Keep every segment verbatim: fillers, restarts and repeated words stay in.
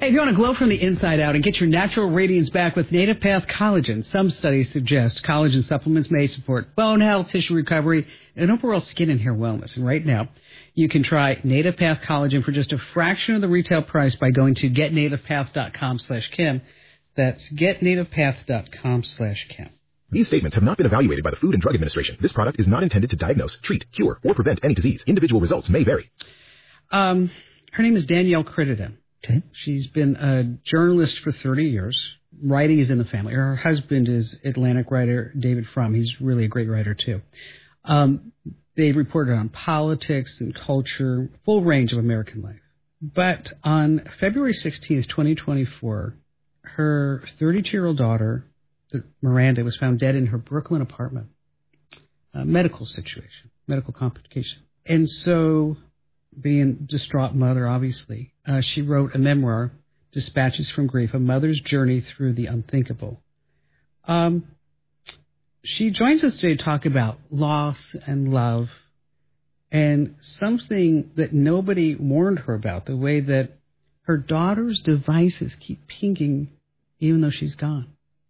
Hey, if you want to glow from the inside out and get your natural radiance back with Native Path Collagen, some studies suggest collagen supplements may support bone health, tissue recovery, and overall skin and hair wellness. And right now, you can try Native Path Collagen for just a fraction of the retail price by going to getnativepath.com slash Kim. That's getnativepath.com slash Kim. These statements have not been evaluated by the Food and Drug Administration. This product is not intended to diagnose, treat, cure, or prevent any disease. Individual results may vary. Um, her name is Danielle Crittenden. Okay. She's been a journalist for thirty years. Writing is in the family. Her husband is Atlantic writer David Frum. He's really a great writer, too. Um, they've reported on politics and culture, full range of American life. But on February sixteenth, twenty twenty-four, her thirty-two-year-old daughter, Miranda, was found dead in her Brooklyn apartment. A medical situation, medical complication. And so, being a distraught mother, obviously, uh, she wrote a memoir, Dispatches from Grief, A Mother's Journey Through the Unthinkable. Um, she joins us today to talk about loss and love and something that nobody warned her about, the way that her daughter's devices keep pinging even though she's gone.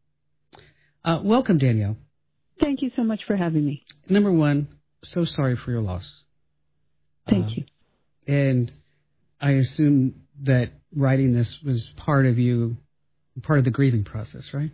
Uh, welcome, Danielle. Thank you so much for having me. Number one, so sorry for your loss. Thank uh, you. And I assume that writing this was part of you, part of the grieving process, right?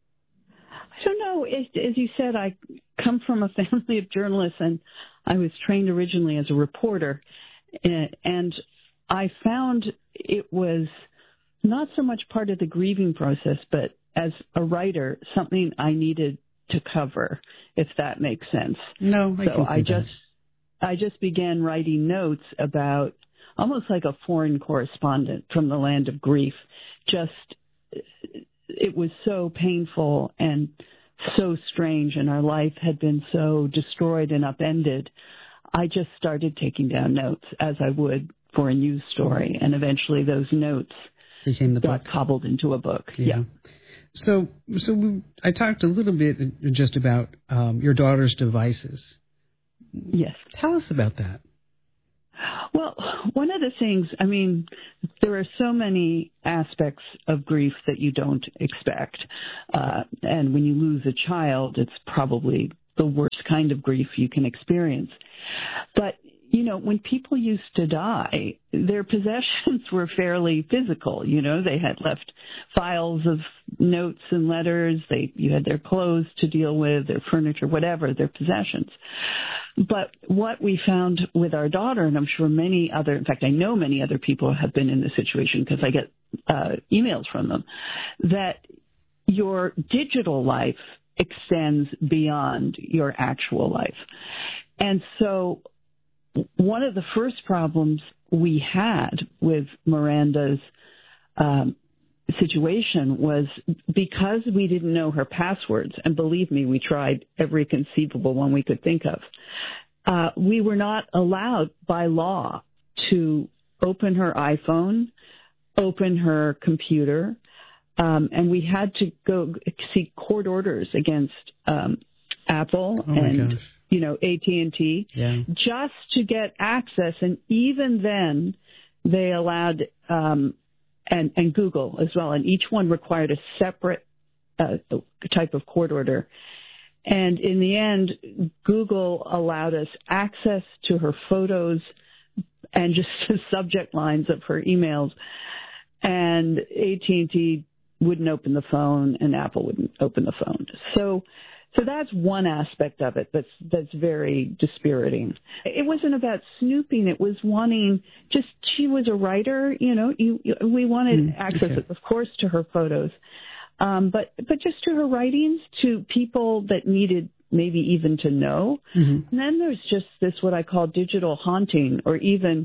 I don't know. As, as you said, I come from a family of journalists, and I was trained originally as a reporter. And I found it was not so much part of the grieving process, but as a writer, something I needed to cover, if that makes sense. No, I so can see I that. just I just began writing notes about, almost like a foreign correspondent from the land of grief. Just, it was so painful and so strange, and our life had been so destroyed and upended. I just started taking down notes, as I would for a news story, and eventually those notes became the got book. cobbled into a book. Yeah. yeah. So, so we, I talked a little bit just about um, your daughter's devices. Yes. Tell us about that. Well, one of the things, I mean, there are so many aspects of grief that you don't expect. Uh, and when you lose a child, it's probably the worst kind of grief you can experience. But, you know, when people used to die, their possessions were fairly physical. You know, they had left files of notes and letters. They, you had their clothes to deal with, their furniture, whatever, their possessions. But what we found with our daughter, and I'm sure many other, in fact, I know many other people have been in this situation because I get uh, emails from them, that your digital life extends beyond your actual life. And so one of the first problems we had with Miranda's um, situation was because we didn't know her passwords, and believe me, we tried every conceivable one we could think of, uh, we were not allowed by law to open her iPhone, open her computer, um, and we had to go seek court orders against um, Apple Oh my and gosh. you know, A T and T, Yeah. just to get access. And even then, they allowed, um, and, and Google as well, and each one required a separate uh, type of court order. And in the end, Google allowed us access to her photos and just the subject lines of her emails. And A T and T wouldn't open the phone, and Apple wouldn't open the phone. So So that's one aspect of it that's that's very dispiriting. It wasn't about snooping. It was wanting just, she was a writer, you know, you, you we wanted Mm, access, okay. of course, to her photos, um, but, but just to her writings, to people that needed maybe even to know. Mm-hmm. And then there's just this, what I call digital haunting, or even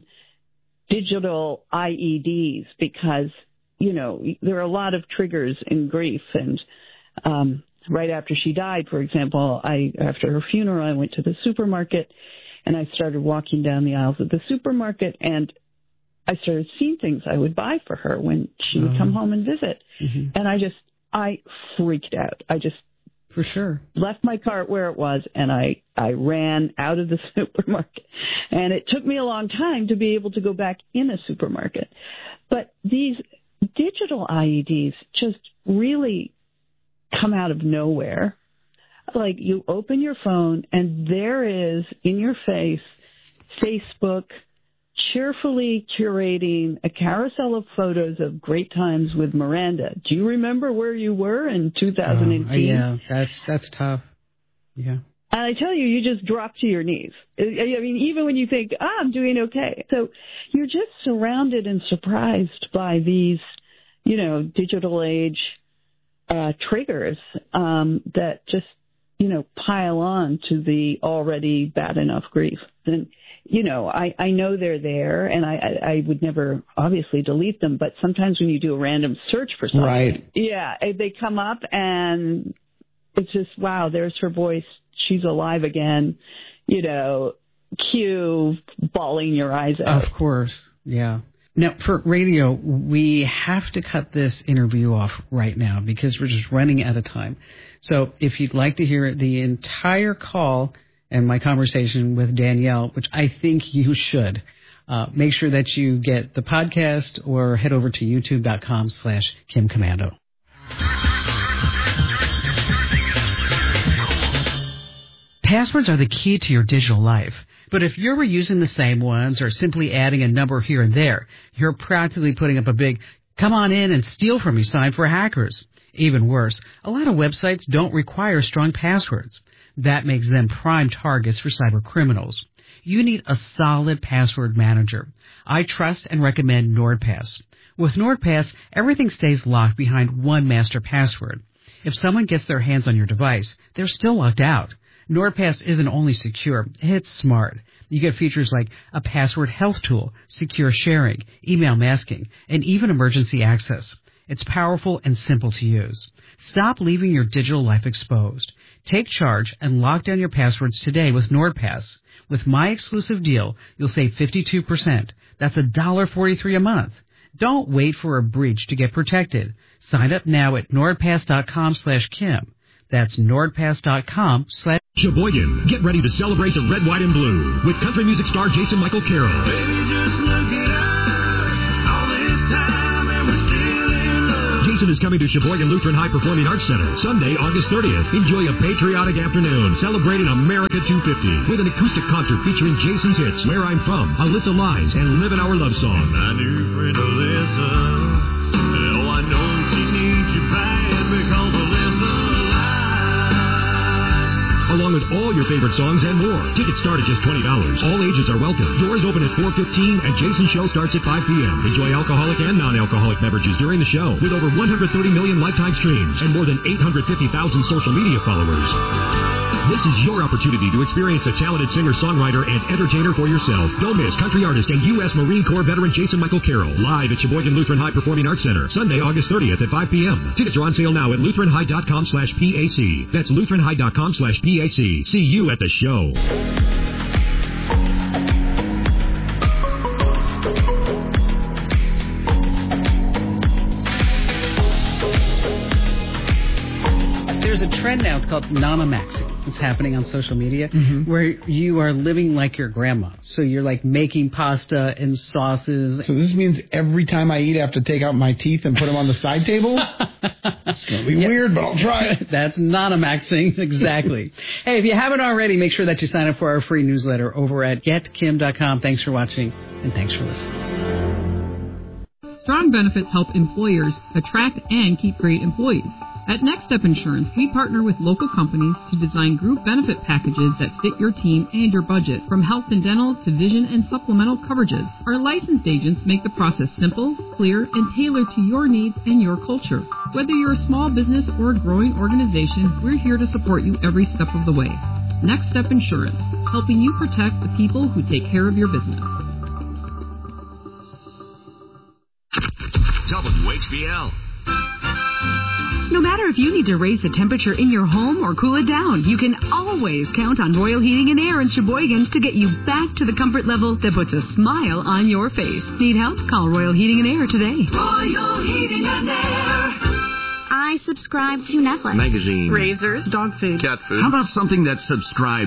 digital I E Ds, because, you know, there are a lot of triggers in grief. And, um, right after she died, for example, I, after her funeral, I went to the supermarket and I started walking down the aisles of the supermarket, and I started seeing things I would buy for her when she would Oh. come home and visit. Mm-hmm. And I just, I freaked out. I just For sure. left my cart where it was, and I, I ran out of the supermarket. And it took me a long time to be able to go back in a supermarket. But these I E Ds just really come out of nowhere. Like, you open your phone and there is in your face Facebook cheerfully curating a carousel of photos of great times with Miranda. Do you remember where you were in two thousand eighteen? Oh, yeah, that's that's tough. Yeah. And I tell you, you just drop to your knees. I mean, even when you think, ah, I'm doing okay. So you're just surrounded and surprised by these, you know, digital age uh, triggers um, that just, you know, pile on to the already bad enough grief. And, you know, I, I know they're there, and I, I, I would never obviously delete them, but sometimes when you do a random search for something, right. yeah, they come up and it's just, wow, there's her voice. She's alive again, you know, cue bawling your eyes out. Of course, yeah. Now, for radio, we have to cut this interview off right now because we're just running out of time. So if you'd like to hear the entire call and my conversation with Danielle, which I think you should, uh, make sure that you get the podcast or head over to youtube.com slash Kim Komando. Passwords are the key to your digital life. But if you're reusing the same ones or simply adding a number here and there, you're practically putting up a big, come on in and steal from me sign for hackers. Even worse, a lot of websites don't require strong passwords. That makes them prime targets for cyber criminals. You need a solid password manager. I trust and recommend NordPass. With NordPass, everything stays locked behind one master password. If someone gets their hands on your device, they're still locked out. NordPass isn't only secure, it's smart. You get features like a password health tool, secure sharing, email masking, and even emergency access. It's powerful and simple to use. Stop leaving your digital life exposed. Take charge and lock down your passwords today with NordPass. With my exclusive deal, you'll save fifty-two percent. That's one dollar forty-three a month. Don't wait for a breach to get protected. Sign up now at nordpass.com slash Kim. That's nordpass.com slash Sheboygan, get ready to celebrate the red, white, and blue with country music star Jason Michael Carroll. Baby, just look at us, all this time and we're still in love. Jason is coming to Sheboygan Lutheran High Performing Arts Center Sunday, August thirtieth. Enjoy a patriotic afternoon celebrating America two fifty with an acoustic concert featuring Jason's hits Where I'm From, Alyssa Lines, and Living Our Love Song. My new friend Alyssa, oh, I know she needs you bad because Alyssa along with all your favorite songs and more. Tickets start at just twenty dollars. All ages are welcome. Doors open at four fifteen, and Jason's show starts at five p.m. Enjoy alcoholic and non-alcoholic beverages during the show with over one hundred thirty million lifetime streams and more than eight hundred fifty thousand social media followers. This is your opportunity to experience a talented singer-songwriter and entertainer for yourself. Don't miss country artist and U S Marine Corps veteran Jason Michael Carroll live at Sheboygan Lutheran High Performing Arts Center Sunday, August thirtieth at five p.m. Tickets are on sale now at lutheranhigh.com slash PAC. That's lutheranhigh.com slash PAC. See you at the show. There's a trend now, it's called Nana-maxing. It's happening on social media, mm-hmm. where you are living like your grandma. So you're like making pasta and sauces. So this means every time I eat, I have to take out my teeth and put them on the side table? It's going to be yep. weird, but I'll try it. That's Nana-maxing, exactly. Hey, if you haven't already, make sure that you sign up for our free newsletter over at get kim dot com. Thanks for watching, and thanks for listening. Strong benefits help employers attract and keep great employees. At Next Step Insurance, we partner with local companies to design group benefit packages that fit your team and your budget, from health and dental to vision and supplemental coverages. Our licensed agents make the process simple, clear, and tailored to your needs and your culture. Whether you're a small business or a growing organization, we're here to support you every step of the way. Next Step Insurance, helping you protect the people who take care of your business. W H B L. No matter if you need to raise the temperature in your home or cool it down, you can always count on Royal Heating and Air in Sheboygan to get you back to the comfort level that puts a smile on your face. Need help? Call Royal Heating and Air today. Royal Heating and Air. I subscribe to Netflix. Magazine. Razors. Dog food. Cat food. How about something that subscribes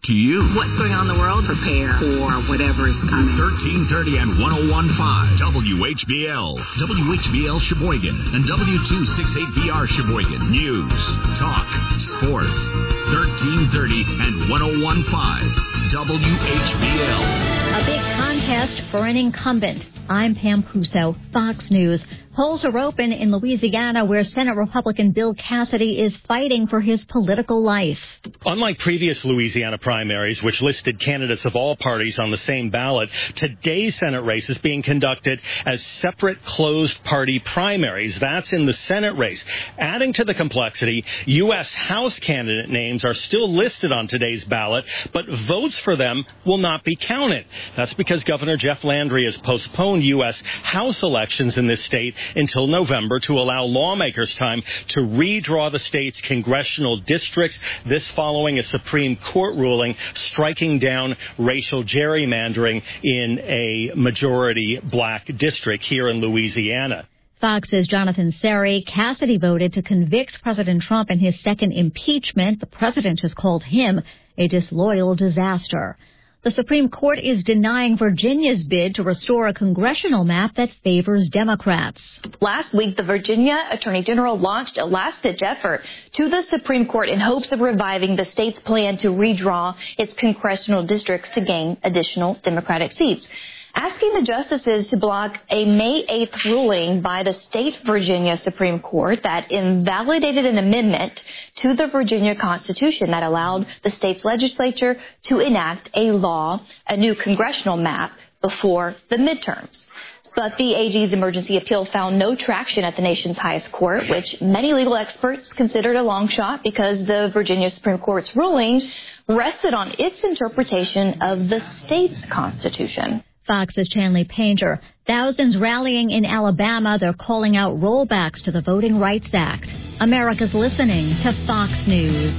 to you. What's going on in the world? Prepare for whatever is coming. thirteen thirty and one oh one point five W H B L, W H B L Sheboygan, and W two sixty-eight V R Sheboygan. News, talk, sports. thirteen thirty and one oh one point five W H B L. A big contest for an incumbent. I'm Pam Puso, Fox News. Polls are open in Louisiana, where Senate Republican Bill Cassidy is fighting for his political life. Unlike previous Louisiana primaries, which listed candidates of all parties on the same ballot, today's Senate race is being conducted as separate closed party primaries. That's in the Senate race. Adding to the complexity, U S House candidate names are still listed on today's ballot, but votes for them will not be counted. That's because Governor Jeff Landry has postponed U S House elections in this state until November to allow lawmakers time to redraw the state's congressional districts. This following a Supreme Court ruling striking down racial gerrymandering in a majority black district here in Louisiana. Fox's Jonathan Seri. Cassidy voted to convict President Trump in his second impeachment. The president has called him a disloyal disaster. The Supreme Court is denying Virginia's bid to restore a congressional map that favors Democrats. Last week, the Virginia Attorney General launched a last-ditch effort to the Supreme Court in hopes of reviving the state's plan to redraw its congressional districts to gain additional Democratic seats, asking the justices to block a May eighth ruling by the state Virginia Supreme Court that invalidated an amendment to the Virginia Constitution that allowed the state's legislature to enact a law, a new congressional map, before the midterms. But the A G's emergency appeal found no traction at the nation's highest court, which many legal experts considered a long shot because the Virginia Supreme Court's ruling rested on its interpretation of the state's constitution. Fox's Chanley Painter. Thousands rallying in Alabama. They're calling out rollbacks to the Voting Rights Act. America's listening to Fox News.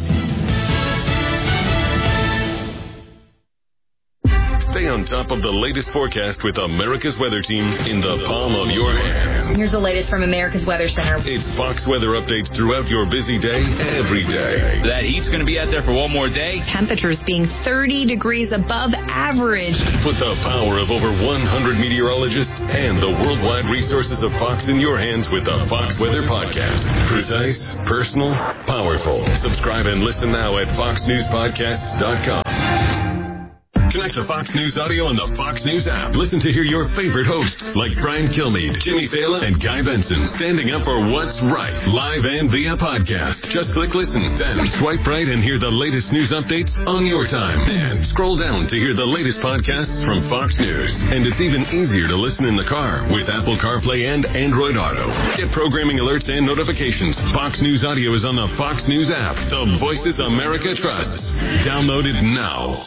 Stay on top of the latest forecast with America's Weather Team in the palm of your hand. Here's the latest from America's Weather Center. It's Fox weather updates throughout your busy day, every day. That heat's going to be out there for one more day. Temperatures being thirty degrees above average. Put the power of over one hundred meteorologists and the worldwide resources of Fox in your hands with the Fox Weather Podcast. Precise, personal, powerful. Subscribe and listen now at fox news podcasts dot com. Connect to Fox News Audio on the Fox News app. Listen to hear your favorite hosts like Brian Kilmeade, Jimmy Fallon, and Guy Benson standing up for what's right, live and via podcast. Just click listen, then swipe right and hear the latest news updates on your time. And scroll down to hear the latest podcasts from Fox News. And it's even easier to listen in the car with Apple CarPlay and Android Auto. Get programming alerts and notifications. Fox News Audio is on the Fox News app. The voices America trusts. Download it now.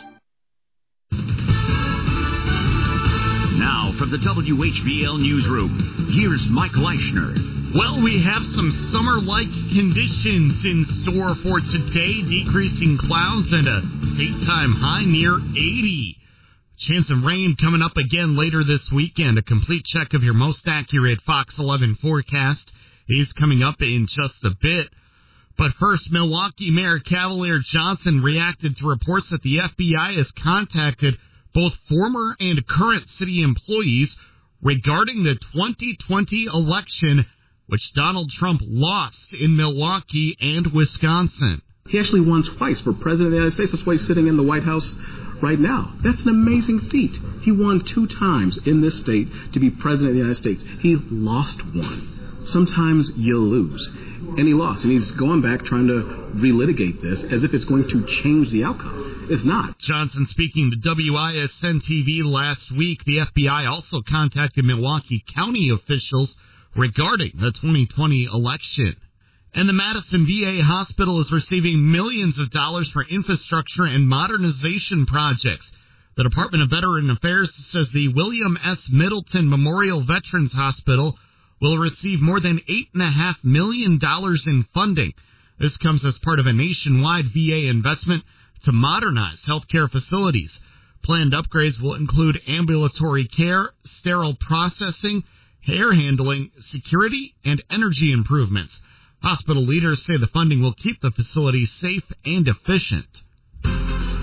Now, from the W H B L Newsroom, here's Mike Leischner. Well, we have some summer-like conditions in store for today, decreasing clouds and a daytime high near eighty. Chance of rain coming up again later this weekend. A complete check of your most accurate Fox eleven forecast is coming up in just a bit. But first, Milwaukee Mayor Cavalier Johnson reacted to reports that the F B I has contacted both former and current city employees regarding the twenty twenty election, which Donald Trump lost in Milwaukee and Wisconsin. He actually won twice for president of the United States. That's why he's sitting in the White House right now. That's an amazing feat. He won two times in this state to be president of the United States. He lost one. Sometimes you lose. And he lost. And he's going back trying to relitigate this as if it's going to change the outcome. It's not. Johnson speaking to W I S N T V last week. The F B I also contacted Milwaukee County officials regarding the twenty twenty election. And the Madison V A hospital is receiving millions of dollars for infrastructure and modernization projects. The Department of Veteran Affairs says the William S. Middleton Memorial Veterans Hospital will receive more than eight point five million dollars in funding. This comes as part of a nationwide V A investment to modernize healthcare facilities. Planned upgrades will include ambulatory care, sterile processing, hair handling, security, and energy improvements. Hospital leaders say the funding will keep the facility safe and efficient.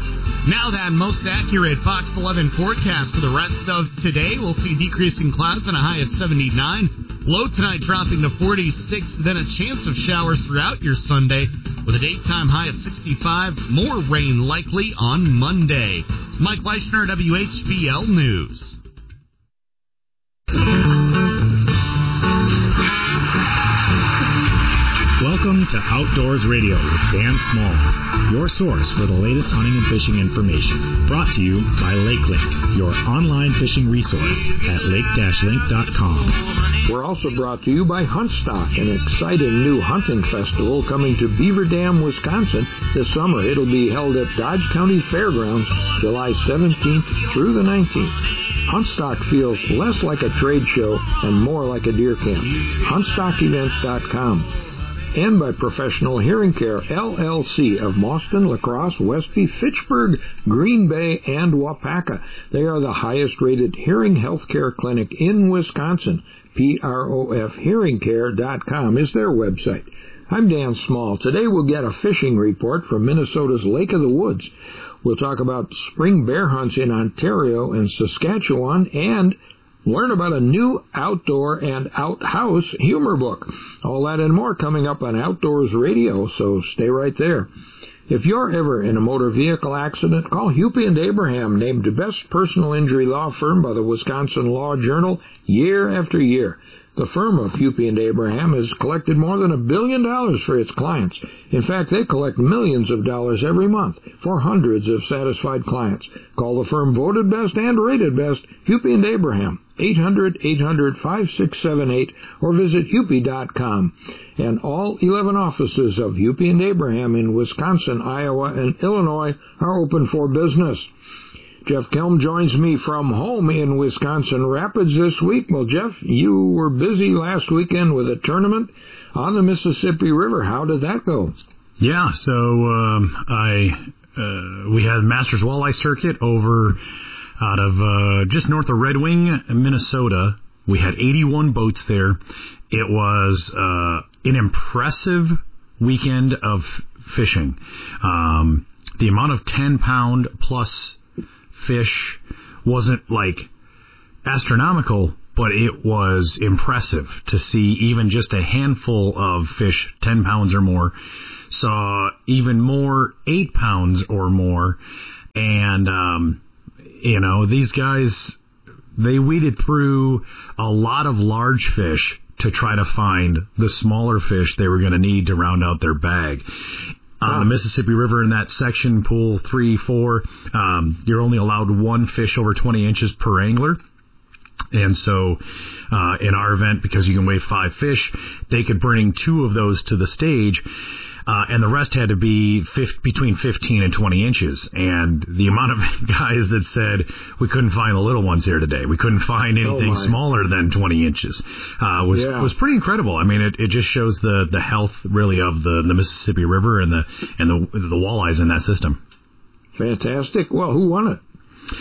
Now that most accurate Fox eleven forecast for the rest of today. We'll see decreasing clouds and a high of seventy-nine. Low tonight dropping to forty-six. Then a chance of showers throughout your Sunday with a daytime high of sixty-five. More rain likely on Monday. Mike Leishner, W H B L News. Welcome to Outdoors Radio with Dan Small, your source for the latest hunting and fishing information. Brought to you by LakeLink, your online fishing resource at lake dash link dot com. We're also brought to you by Huntstock, an exciting new hunting festival coming to Beaver Dam, Wisconsin this summer. It'll be held at Dodge County Fairgrounds July seventeenth through the nineteenth. Huntstock feels less like a trade show and more like a deer camp. huntstock events dot com. And by Professional Hearing Care, L L C of Mauston, La Crosse, Westby, Fitchburg, Green Bay, and Wapaka. They are the highest-rated hearing health care clinic in Wisconsin. P R O F hearing care dot com is their website. I'm Dan Small. Today we'll get a fishing report from Minnesota's Lake of the Woods. We'll talk about spring bear hunts in Ontario and Saskatchewan, and learn about a new outdoor and outhouse humor book. All that and more coming up on Outdoors Radio, so stay right there. If you're ever in a motor vehicle accident, call Hupy and Abraham, named the best personal injury law firm by the Wisconsin Law Journal year after year. The firm of Hupy and Abraham has collected more than a billion dollars for its clients. In fact, they collect millions of dollars every month for hundreds of satisfied clients. Call the firm voted best and rated best, Hupy and Abraham, eight hundred, eight hundred, five six seven eight, or visit hupy dot com. And all eleven offices of Hupy and Abraham in Wisconsin, Iowa, and Illinois are open for business. Jeff Kelm joins me from home in Wisconsin Rapids this week. Well, Jeff, you were busy last weekend with a tournament on the Mississippi River. How did that go? Yeah, so um, I uh, we had Masters Walleye Circuit over out of uh, just north of Red Wing, Minnesota. We had eighty-one boats there. It was uh, an impressive weekend of fishing. Um, the amount of ten-pound plus fish wasn't like astronomical, but it was impressive to see even just a handful of fish, ten pounds or more. Saw even more, eight pounds or more. And, um, you know, these guys, they weeded through a lot of large fish to try to find the smaller fish they were going to need to round out their bag. On the Mississippi River in that section, pool three, four, um, you're only allowed one fish over twenty inches per angler. And so uh, in our event, because you can weigh five fish, they could bring two of those to the stage, uh, and the rest had to be fif- between fifteen and twenty inches. And the amount of guys that said, we couldn't find the little ones here today, we couldn't find anything oh smaller than twenty inches, uh, was yeah. was pretty incredible. I mean, it, it just shows the, the health, really, of the, the Mississippi River and the and the, the walleyes in that system. Fantastic. Well, who won it?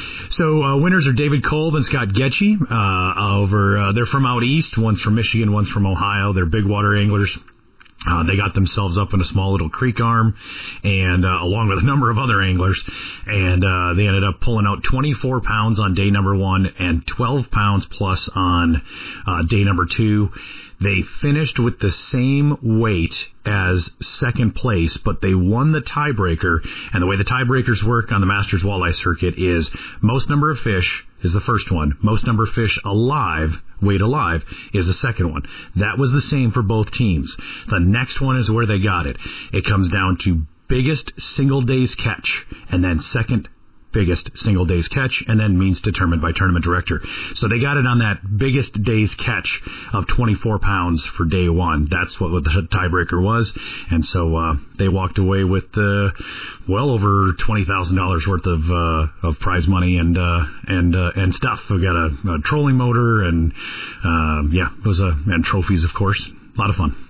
So uh, winners are David Kolb and Scott Getchie. Uh, over, uh, they're from out east. One's from Michigan, one's from Ohio. They're big water anglers. Uh, they got themselves up in a small little creek arm, and uh, along with a number of other anglers, and uh, they ended up pulling out twenty-four pounds on day number one and twelve pounds plus on uh, day number two. They finished with the same weight as second place, but they won the tiebreaker. And the way the tiebreakers work on the Masters Walleye Circuit is most number of fish is the first one. Most number of fish alive, weighed alive, is the second one. That was the same for both teams. The next one is where they got it. It comes down to biggest single day's catch, and then second biggest single day's catch, and then means determined by tournament director. So they got it on that biggest day's catch of twenty-four pounds for day one. That's what the tiebreaker was. And so uh, they walked away with uh, well over twenty thousand dollars worth of uh, of prize money and uh, and uh, and stuff. We got a, a trolling motor and uh, yeah, it was a and trophies, of course. A lot of fun.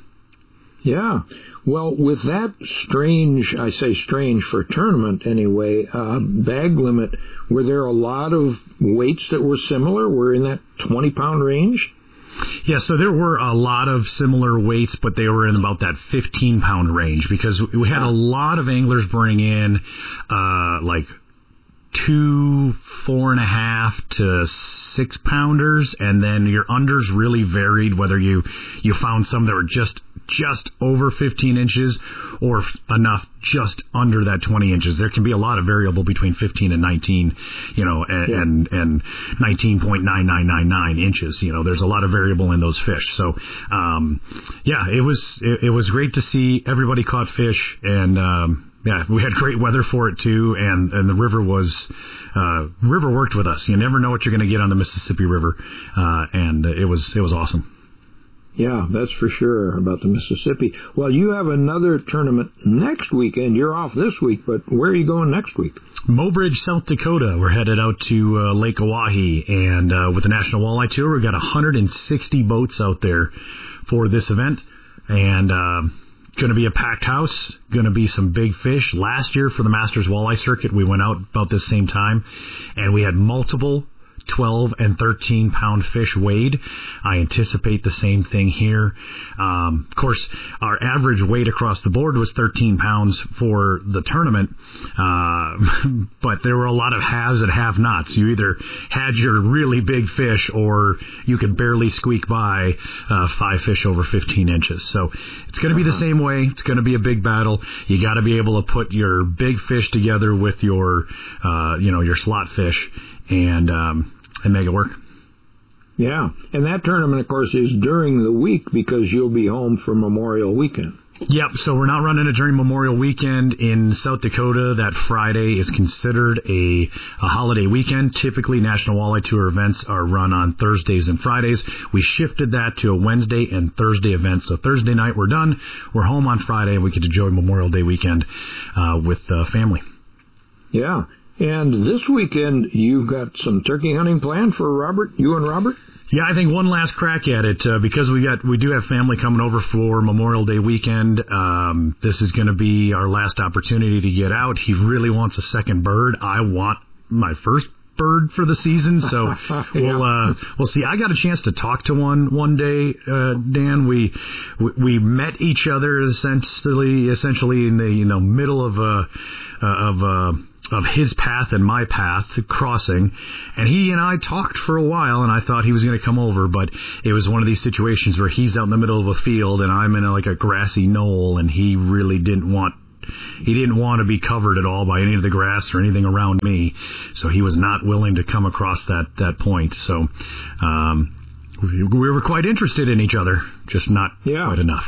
Yeah. Well, with that strange, I say strange for tournament anyway, uh, bag limit, were there a lot of weights that were similar? Were in that twenty-pound range? Yeah, so there were a lot of similar weights, but they were in about that fifteen-pound range because we had a lot of anglers bring in, uh, like, two four and a half to six pounders, and then your unders really varied, whether you you found some that were just just over fifteen inches or enough just under that twenty inches. There can be a lot of variable between fifteen and nineteen, you know, and yeah. and, and nineteen point nine nine nine nine inches. You know, there's a lot of variable in those fish. So, um, yeah, it was it, it was great to see everybody caught fish, and um, yeah, we had great weather for it too, and, and the river was uh, river worked with us. You never know what you're going to get on the Mississippi River, uh, and it was it was awesome. Yeah, that's for sure about the Mississippi. Well, you have another tournament next weekend. You're off this week, but where are you going next week? Mobridge, South Dakota. We're headed out to uh, Lake Oahe, and uh, with the National Walleye Tour, we've got one hundred sixty boats out there for this event, and uh, going to be a packed house, going to be some big fish. Last year for the Masters Walleye Circuit, we went out about this same time, and we had multiple twelve and thirteen pound fish weighed. I anticipate the same thing here. Um, of course, our average weight across the board was thirteen pounds for the tournament, uh, but there were a lot of haves and have-nots. You either had your really big fish or you could barely squeak by uh, five fish over fifteen inches. So it's going to be the same way. It's going to be a big battle. You got to be able to put your big fish together with your, uh, you know, your slot fish, and um, and make it work. Yeah, and that tournament, of course, is during the week because you'll be home for Memorial Weekend. Yep, so we're not running it during Memorial Weekend in South Dakota. That Friday is considered a, a holiday weekend. Typically, National Walleye Tour events are run on Thursdays and Fridays. We shifted that to a Wednesday and Thursday event. So Thursday night, we're done. We're home on Friday, and we get to enjoy Memorial Day weekend uh, with uh, family. Yeah. And this weekend, you've got some turkey hunting planned for Robert, you and Robert? Yeah, I think one last crack at it uh, because we got we do have family coming over for Memorial Day weekend. Um, this is going to be our last opportunity to get out. He really wants a second bird. I want my first bird for the season, so yeah. we'll uh, we'll see. I got a chance to talk to one one day, uh, Dan. We, we we met each other essentially essentially in the you know middle of uh, uh of uh of his path and my path crossing, and he and I talked for a while, and I thought he was going to come over, but it was one of these situations where he's out in the middle of a field and I'm in a, like a grassy knoll, and he really didn't want he didn't want to be covered at all by any of the grass or anything around me, so he was not willing to come across that that point. So um we, we were quite interested in each other, just not yeah. quite enough.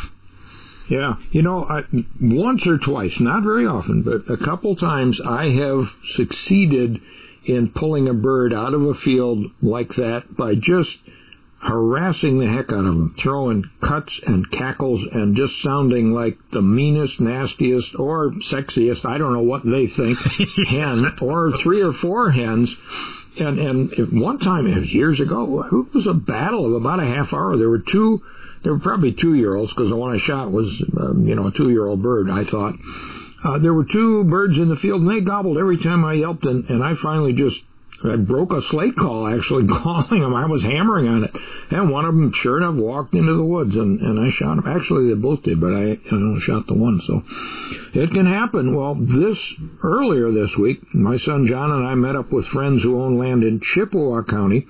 Yeah, you know, I, once or twice, not very often, but a couple times I have succeeded in pulling a bird out of a field like that by just harassing the heck out of them, throwing cuts and cackles and just sounding like the meanest, nastiest, or sexiest, I don't know what they think, hen, or three or four hens. And, and one time, it was years ago, it was a battle of about a half hour. There were two... They were probably two-year-olds because the one I shot was, um, you know, a two-year-old bird, I thought. Uh, there were two birds in the field, and they gobbled every time I yelped, and, and I finally just I broke a slate call, actually, calling them. I was hammering on it. And one of them, sure enough, walked into the woods, and, and I shot him. Actually, they both did, but I, I only shot the one. So it can happen. Well, this earlier this week, my son John and I met up with friends who own land in Chippewa County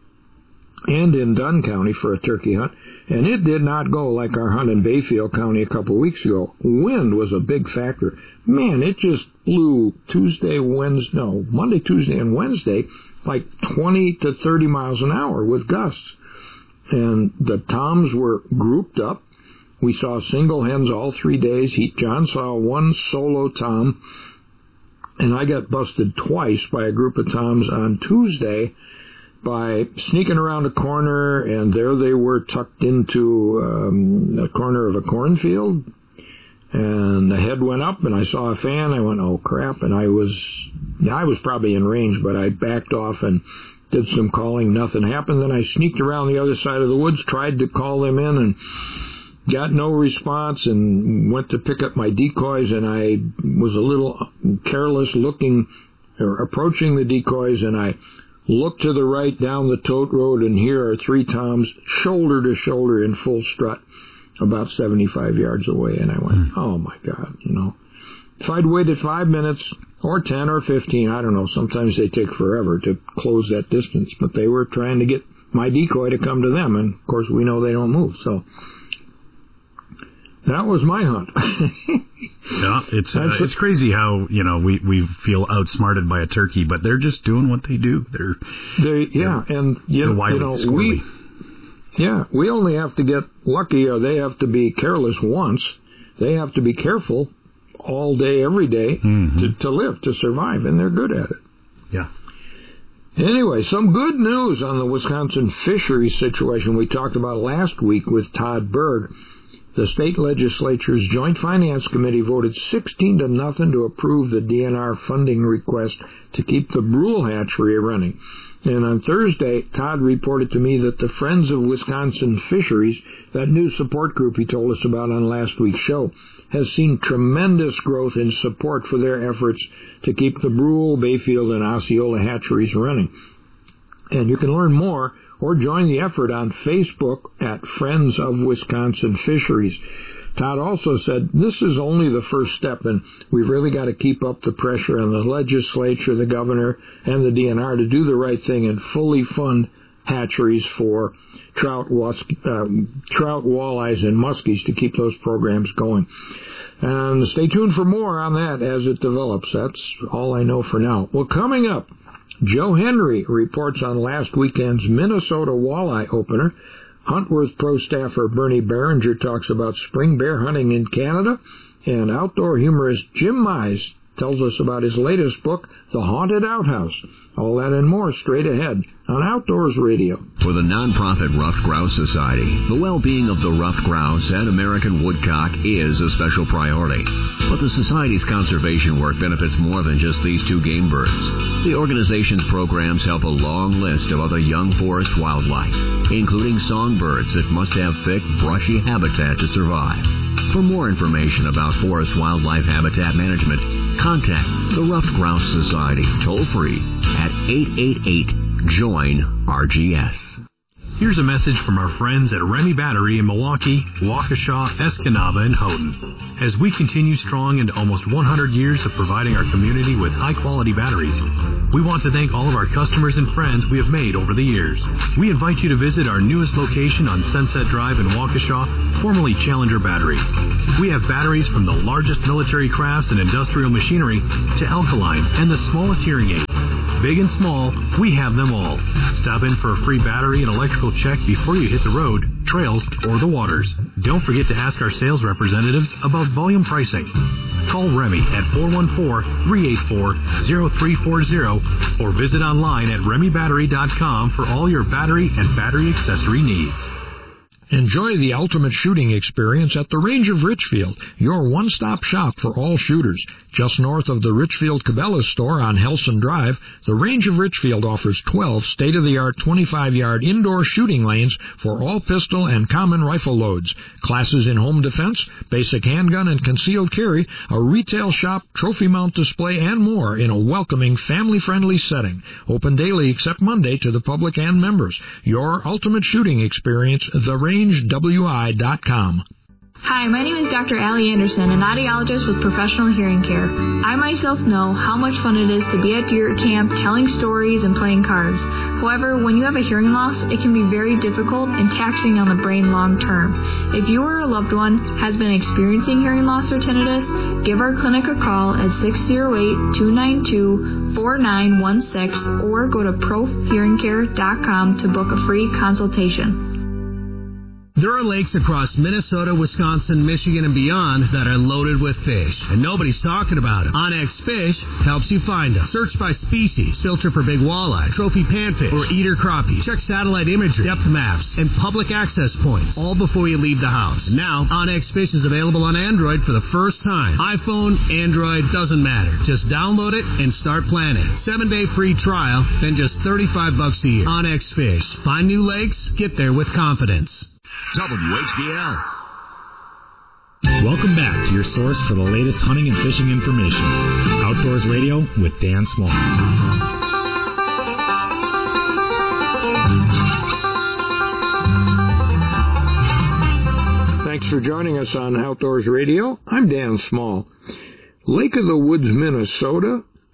and in Dunn County for a turkey hunt. And it did not go like our hunt in Bayfield County a couple of weeks ago. Wind was a big factor. Man, it just blew Tuesday, Wednesday, no, Monday, Tuesday, and Wednesday like twenty to thirty miles an hour with gusts. And the toms were grouped up. We saw single hens all three days. He, John saw one solo tom, and I got busted twice by a group of toms on Tuesday by sneaking around a corner, and there they were tucked into um, a corner of a cornfield, and the head went up, and I saw a fan. I went, oh, crap, and I was I was probably in range, but I backed off and did some calling. Nothing happened. Then I sneaked around the other side of the woods, tried to call them in, and got no response, and went to pick up my decoys, and I was a little careless looking or approaching the decoys, and I look to the right down the tote road, and here are three toms shoulder to shoulder in full strut about seventy-five yards away. And I went, oh, my God, you know. If I'd waited five minutes, or ten or fifteen. I don't know. Sometimes they take forever to close that distance, but they were trying to get my decoy to come to them, and of course we know they don't move. So that was my hunt. Yeah, it's uh, it's crazy how, you know, we, we feel outsmarted by a turkey, but they're just doing what they do. They're they yeah, they're, and you, you know squirrely. we yeah we only have to get lucky, or they have to be careless once. They have to be careful all day, every day, mm-hmm. to, to live, to survive, and they're good at it. Yeah. Anyway, some good news on the Wisconsin fisheries situation we talked about last week with Todd Berg. The state legislature's Joint Finance Committee voted sixteen to nothing to approve the D N R funding request to keep the Brule hatchery running. And on Thursday, Todd reported to me that the Friends of Wisconsin Fisheries, that new support group he told us about on last week's show, has seen tremendous growth in support for their efforts to keep the Brule, Bayfield, and Osceola hatcheries running. And you can learn more or join the effort on Facebook at Friends of Wisconsin Fisheries. Todd also said this is only the first step, and we've really got to keep up the pressure on the legislature, the governor, and the D N R to do the right thing and fully fund hatcheries for trout, was, uh, trout, walleyes, and muskies to keep those programs going. And stay tuned for more on that as it develops. That's all I know for now. Well, coming up, Joe Henry reports on last weekend's Minnesota walleye opener. Huntworth Pro staffer Bernie Behringer talks about spring bear hunting in Canada. And outdoor humorist Jim Mize tells us about his latest book, The Haunted Outhouse. All that and more straight ahead on Outdoors Radio. For the nonprofit Ruffed Grouse Society, the well-being of the ruffed grouse and American woodcock is a special priority. But the Society's conservation work benefits more than just these two game birds. The organization's programs help a long list of other young forest wildlife, including songbirds that must have thick, brushy habitat to survive. For more information about forest wildlife habitat management, contact the Ruffed Grouse Society toll-free at eight eight eight, join R G S. Here's a message from our friends at Remy Battery in Milwaukee, Waukesha, Escanaba, and Houghton. As we continue strong into almost one hundred years of providing our community with high-quality batteries, we want to thank all of our customers and friends we have made over the years. We invite you to visit our newest location on Sunset Drive in Waukesha, formerly Challenger Battery. We have batteries from the largest military crafts and industrial machinery to alkaline and the smallest hearing aids. Big and small, we have them all. Stop in for a free battery and electrical check before you hit the road, trails, or the waters. Don't forget to ask our sales representatives about volume pricing. Call Remy at four one four, three eight four, zero three four zero or visit online at remy battery dot com for all your battery and battery accessory needs. Enjoy the ultimate shooting experience at the Range of Richfield, your one-stop shop for all shooters. Just north of the Richfield Cabela's store on Helson Drive, the Range of Richfield offers twelve state-of-the-art twenty-five-yard indoor shooting lanes for all pistol and common rifle loads, classes in home defense, basic handgun and concealed carry, a retail shop, trophy mount display, and more in a welcoming, family-friendly setting. Open daily except Monday to the public and members. Your ultimate shooting experience, the range w i dot com. Hi, my name is Doctor Allie Anderson, an audiologist with Professional Hearing Care. I myself know how much fun it is to be at deer camp telling stories and playing cards. However, when you have a hearing loss, it can be very difficult and taxing on the brain long term. If you or a loved one has been experiencing hearing loss or tinnitus, give our clinic a call at six oh eight, two nine two, four nine one six or go to prof hearing care dot com to book a free consultation. There are lakes across Minnesota, Wisconsin, Michigan, and beyond that are loaded with fish, and nobody's talking about it. OnX Fish helps you find them. Search by species, filter for big walleye, trophy panfish, or eater crappie. Check satellite imagery, depth maps, and public access points, all before you leave the house. And now, OnX Fish is available on Android for the first time. iPhone, Android, doesn't matter. Just download it and start planning. Seven-day free trial, then just thirty-five bucks a year. OnX Fish. Find new lakes, get there with confidence. W H B L. Welcome back to your source for the latest hunting and fishing information. Outdoors Radio with Dan Small. Thanks for joining us on Outdoors Radio. I'm Dan Small. Lake of the Woods, Minnesota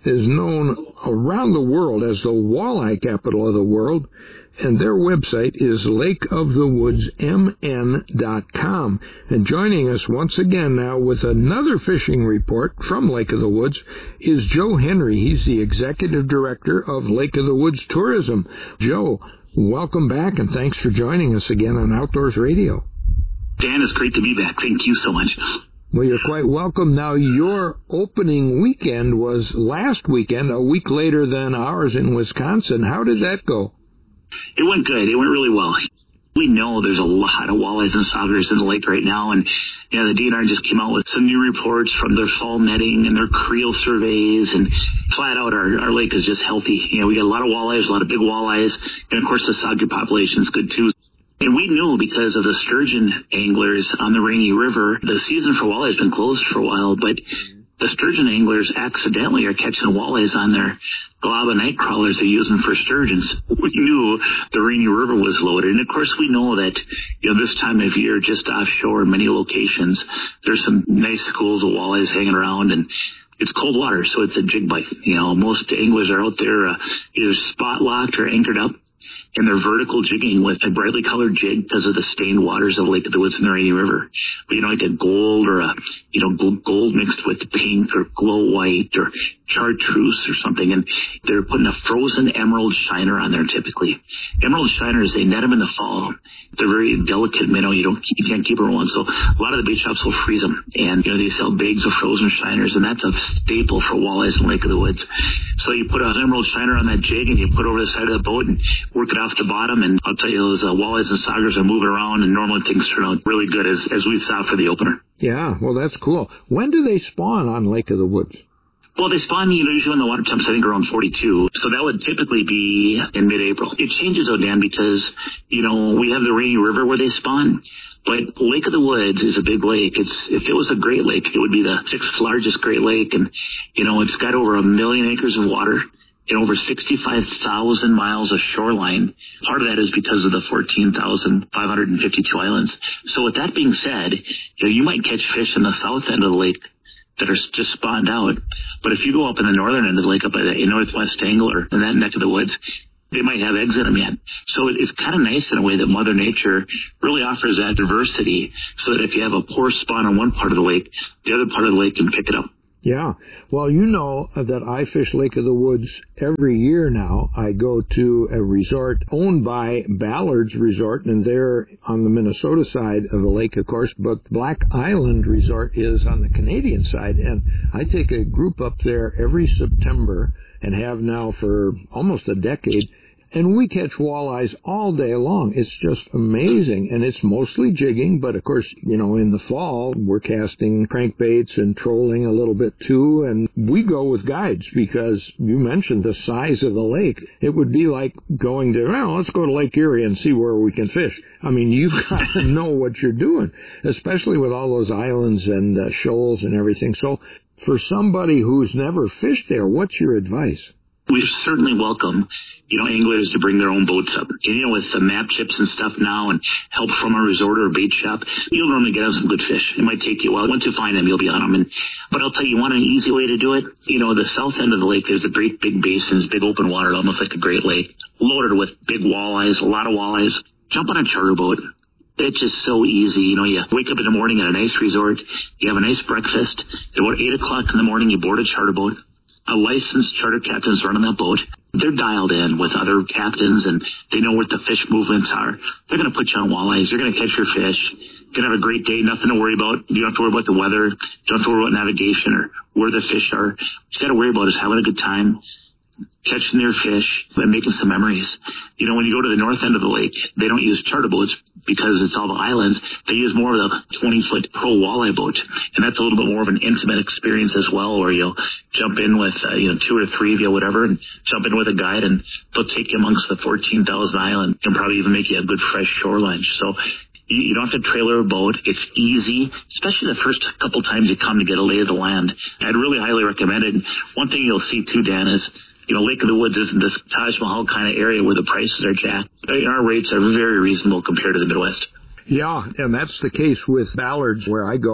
is known around the world as the walleye capital of the world, and their website is lake of the woods m n dot com. And joining us once again now with another fishing report from Lake of the Woods is Joe Henry. He's the Executive Director of Lake of the Woods Tourism. Joe, welcome back, and thanks for joining us again on Outdoors Radio. Dan, it's great to be back. Thank you so much. Well, you're quite welcome. Now, your opening weekend was last weekend, a week later than ours in Wisconsin. How did that go? It went good. It went really well. We know there's a lot of walleyes and saugers in the lake right now, and you know, the D N R just came out with some new reports from their fall netting and their creel surveys, and flat out our, our lake is just healthy. You know, we got a lot of walleyes, a lot of big walleyes, and of course the sauger population is good too. And we knew because of the sturgeon anglers on the Rainy River, the season for walleye has been closed for a while, but the sturgeon anglers accidentally are catching walleyes on their glob night crawlers they're using for sturgeons. We knew the Rainy River was loaded. And of course we know that, you know, this time of year, just offshore in many locations, there's some nice schools of walleyes hanging around, and it's cold water, so it's a jig bite. You know, most anglers are out there uh, either spot locked or anchored up, and they're vertical jigging with a brightly colored jig because of the stained waters of Lake of the Woods and the Rainy River. But, you know, like a gold or a, you know, gold mixed with pink or glow white or chartreuse or something. And they're putting a frozen emerald shiner on there typically. Emerald shiners, they net them in the fall. They're very delicate minnow. You don't, you can't keep them rolling. So a lot of the bait shops will freeze them. And, you know, they sell bags of frozen shiners, and that's a staple for walleyes in Lake of the Woods. So you put an emerald shiner on that jig and you put it over the side of the boat and work it off the bottom, and I'll tell you, those uh, walleyes and saugers are moving around, and normally things turn out really good as, as we saw for the opener. Yeah, well, that's cool. When do they spawn on Lake of the Woods? Well, they spawn, you know, usually when the water temps, I think, around forty-two. So that would typically be in mid-April. It changes, though, Dan, because, you know, we have the Rainy River where they spawn. But Lake of the Woods is a big lake. It's, if it was a Great Lake, it would be the sixth largest Great Lake. And, you know, it's got over a million acres of water and over sixty-five thousand miles of shoreline. Part of that is because of the fourteen thousand five hundred fifty-two islands. So with that being said, you know, you might catch fish in the south end of the lake that are just spawned out. But if you go up in the northern end of the lake, up by the northwest angle or in that neck of the woods, they might have eggs in them yet. So it's kind of nice in a way that Mother Nature really offers that diversity so that if you have a poor spawn on one part of the lake, the other part of the lake can pick it up. Yeah. Well, you know that I fish Lake of the Woods every year now. I go to a resort owned by Ballard's Resort, and they're on the Minnesota side of the lake, of course, but Black Island Resort is on the Canadian side. And I take a group up there every September and have now for almost a decade. And we catch walleyes all day long. It's just amazing. And it's mostly jigging, but of course, you know, in the fall, we're casting crankbaits and trolling a little bit too. And we go with guides because you mentioned the size of the lake. It would be like going to, well, let's go to Lake Erie and see where we can fish. I mean, you've got to know what you're doing, especially with all those islands and uh, shoals and everything. So for somebody who's never fished there, what's your advice? We certainly welcome, you know, anglers to bring their own boats up. And, you know, with the map chips and stuff now and help from a resort or a bait shop, you'll normally get out some good fish. It might take you a while. Once you find them, you'll be on them. And, but I'll tell you, you want an easy way to do it? You know, the south end of the lake, there's a great big basins, big open water, almost like a Great Lake, loaded with big walleyes, a lot of walleyes. Jump on a charter boat. It's just so easy. You know, you wake up in the morning at a nice resort, you have a nice breakfast. At about eight o'clock in the morning, you board a charter boat. A licensed charter captain's running that boat. They're dialed in with other captains, and they know what the fish movements are. They're going to put you on walleyes. You're going to catch your fish. You're going to have a great day. Nothing to worry about. You don't have to worry about the weather. You don't have to worry about navigation or where the fish are. What you got to worry about is having a good time, catching their fish, and making some memories. You know, when you go to the north end of the lake, they don't use charter boats because it's all the islands. They use more of the twenty-foot pro walleye boat, and that's a little bit more of an intimate experience as well, where you'll jump in with, uh, you know, two or three of you, whatever, and jump in with a guide, and they'll take you amongst the fourteen thousand islands and probably even make you a good fresh shoreline. So you don't have to trailer a boat. It's easy, especially the first couple times you come to get a lay of the land. I'd really highly recommend it. One thing you'll see too, Dan, is, you know, Lake of the Woods isn't this Taj Mahal kind of area where the prices are jacked. Our rates are very reasonable compared to the Midwest. Yeah, and that's the case with Ballard's where I go.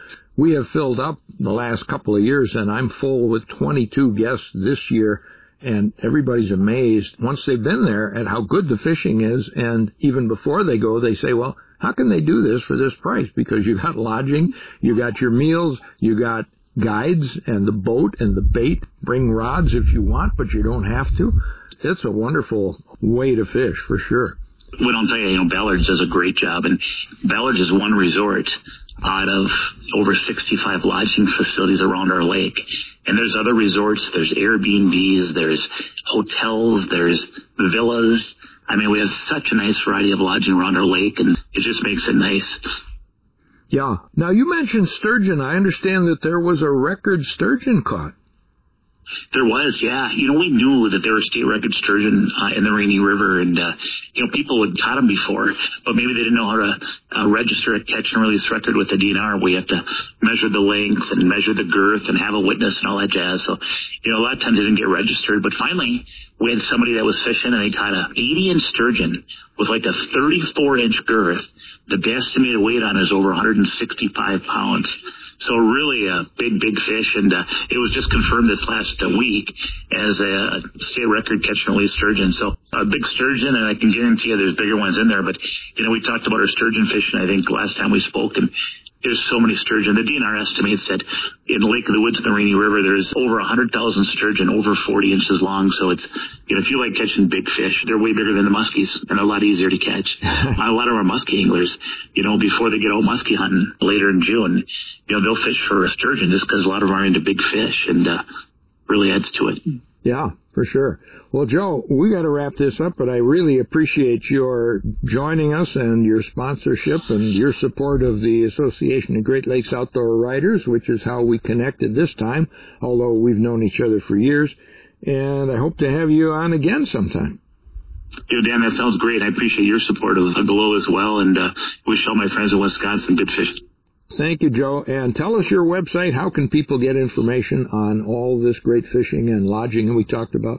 we have filled up the last couple of years, and I'm full with twenty-two guests this year, and everybody's amazed once they've been there at how good the fishing is. And even before they go, they say, well, how can they do this for this price? Because you got lodging, you got your meals, you got guides and the boat and the bait. Bring rods if you want, but you don't have to. It's a wonderful way to fish, for sure. Well, I'll tell you, you know, Ballards does a great job, and Ballards is one resort out of over sixty-five lodging facilities around our lake. And there's other resorts, there's Airbnbs, there's hotels, there's villas. I mean, we have such a nice variety of lodging around our lake, and it just makes it nice. Yeah. Now, you mentioned sturgeon. I understand that there was a record sturgeon caught. There was, yeah. You know, we knew that there were state record sturgeon uh, in the Rainy River, and, uh, you know, people had caught them before, but maybe they didn't know how to uh, register a catch and release record with the D N R. We have to measure the length and measure the girth and have a witness and all that jazz. So, you know, a lot of times they didn't get registered, but finally we had somebody that was fishing, and they caught a eighty-inch sturgeon with like a thirty-four inch girth. The estimated weight on it is over one hundred sixty-five pounds. So really a big, big fish, and uh, it was just confirmed this last uh, week as a state record catch and release sturgeon. So a big sturgeon, and I can guarantee you there's bigger ones in there. But, you know, we talked about our sturgeon fishing, I think, last time we spoke, and there's so many sturgeon. The D N R estimates that in Lake of the Woods and the Rainy River, there's over one hundred thousand sturgeon, over forty inches long. So it's, you know, if you like catching big fish, they're way bigger than the muskies and a lot easier to catch. A lot of our muskie anglers, you know, before they get out muskie hunting later in June, you know, they'll fish for a sturgeon just because a lot of them are into big fish, and uh, really adds to it. Yeah, for sure. Well, Joe, we got to wrap this up, but I really appreciate your joining us and your sponsorship and your support of the Association of Great Lakes Outdoor Writers, which is how we connected this time, although we've known each other for years. And I hope to have you on again sometime. You know, Dan, that sounds great. I appreciate your support of Glow as well, and uh, wish all my friends in Wisconsin good fishing. Thank you, Joe. And tell us your website. How can people get information on all this great fishing and lodging that we talked about?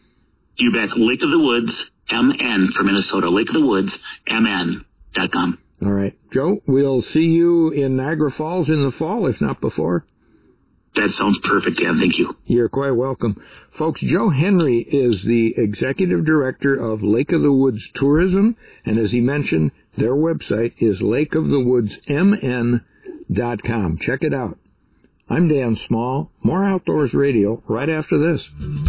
You bet. Lake of the Woods, M N for Minnesota. Lake of the Woods, M N dot com. All right. Joe, we'll see you in Niagara Falls in the fall, if not before. That sounds perfect, Dan. Thank you. You're quite welcome. Folks, Joe Henry is the Executive Director of Lake of the Woods Tourism, and as he mentioned, their website is lake of the woods m n dot com. Check it out. I'm Dan Small. More Outdoors Radio right after this.